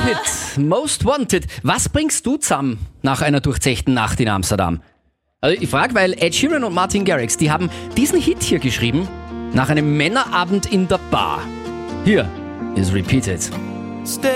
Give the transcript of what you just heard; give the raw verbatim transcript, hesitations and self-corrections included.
Hit, Most Wanted. Was bringst du zusammen nach einer durchzechten Nacht in Amsterdam? Also ich frage, weil Ed Sheeran und Martin Garrix, die haben diesen Hit hier geschrieben nach einem Männerabend in der Bar. Hier ist Repeated.